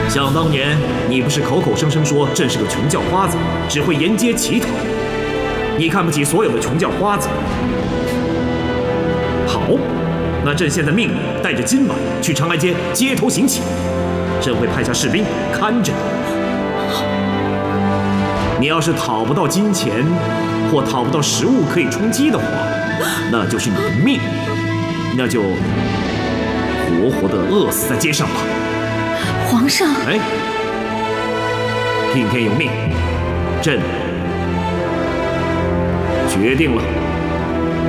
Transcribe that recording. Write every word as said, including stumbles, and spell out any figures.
想当年，你不是口口声声说朕是个穷叫花子，只会沿街乞讨？你看不起所有的穷叫花子。好，那朕现在命你带着金碗去长安街街头行乞，朕会派下士兵看着你。你要是讨不到金钱，或讨不到食物可以充饥的话，那就是你的命，那就活活的饿死在街上吧。 皇上， 哎，听天由命，朕决定了。